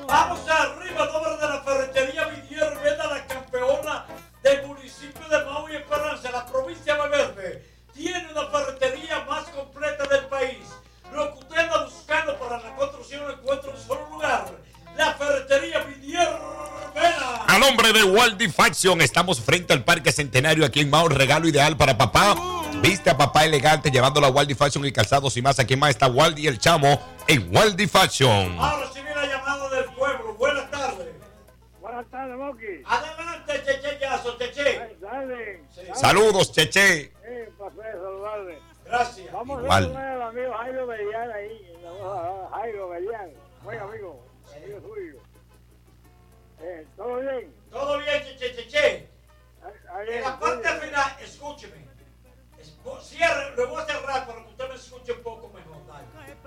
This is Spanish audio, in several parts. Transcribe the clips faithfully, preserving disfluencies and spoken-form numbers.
Vamos arriba, nombre de la ferretería Vidier Veda, la campeona del municipio de Mau y Esperanza, la provincia de Valverde. Tiene una ferretería más completa del país. Lo que usted anda buscando para la construcción lo encuentra en un solo lugar. La ferretería Vidier Veda. A nombre de Waldi Fashion, estamos frente al Parque Centenario aquí en Mau. Regalo ideal para papá. Viste a papá elegante llevándolo a Waldi Fashion y calzados y más. Aquí más está Waldi el Chamo en Waldi Fashion. Ahora recibí la llamada del pueblo. Buenas tardes. Buenas tardes, Moki. Adelante, Cheche Yazo, Cheche. Dale. Sí. Saludos, Cheche. Eh, un placer saludarle. Gracias. Vamos Igual. a saludar al amigo Jairo Belial ahí. en la voz, Jairo Belial. Buen amigo. Amigo suyo. Eh, ¿Todo bien? Todo bien, Cheche, Cheche. Ahí, En la parte final, escúcheme. Es- Cierre, lo voy a cerrar para que usted me escuche un poco mejor. Dale.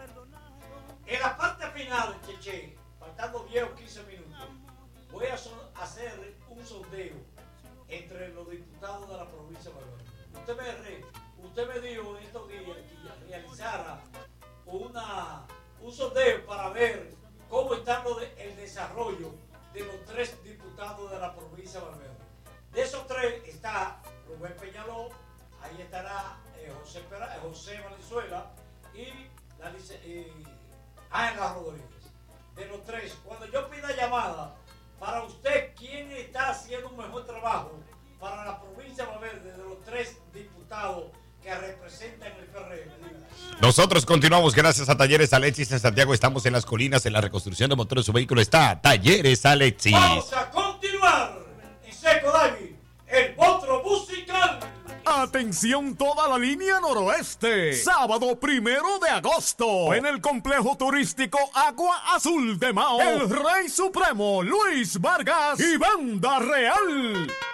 En la parte final, Cheche, faltando diez o quince minutos, voy a so- hacer un sondeo entre los diputados de la provincia de Valverde. Usted me, re- usted me dijo en estos días que realizara una, un sondeo para ver cómo está lo de- el desarrollo de los tres diputados de la provincia de Valverde. De esos tres está Rubén Peñaló, ahí estará eh, José, Pera- eh, José Valenzuela y la lice- eh, Ángela Rodríguez. De los tres, cuando yo pida llamada para usted, ¿quién está haciendo un mejor trabajo para la provincia de Valverde de los tres diputados que representan el P R M? Dígame. Nosotros continuamos gracias a Talleres Alexis en Santiago. Estamos en las colinas en la reconstrucción de motores de su vehículo. Está Talleres Alexis. Vamos a continuar en Seco David, el otro musical. Atención toda la línea noroeste. Sábado primero de agosto. En el complejo turístico Agua Azul de Mao. El Rey Supremo Luis Vargas y Banda Real.